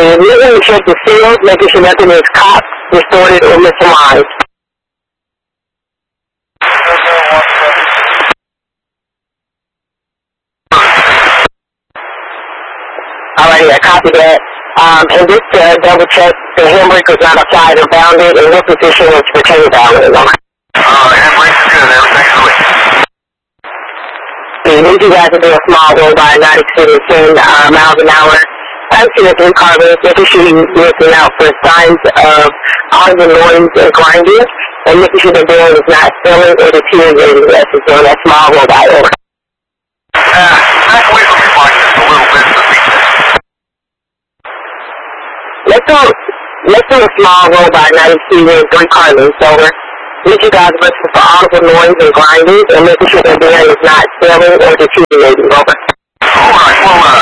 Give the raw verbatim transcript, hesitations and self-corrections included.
And you're going to check the seals, making sure nothing is cocked, distorted, or misaligned. Alrighty, I copy that. Um, and just uh, double check the handbrake was not applied or bounded, and your position was retained bounded. Uh, handbrake is good, everything's good. We need you guys to do a small roll by, not exceeding ten uh, miles an hour. I'm seeing three carbons, making sure you're looking out for signs of audible noise and grinding, and making sure the bearing is not spilling or deteriorating as it's doing that small roll by over. Uh, back away from your bike just a little bit to see that. Let's do, let's do a small roll by, not exceeding three carbons, over. Make you guys listen for audible noise and grinding, and making sure the bearing is not spilling or deteriorating over. Alright, well, uh,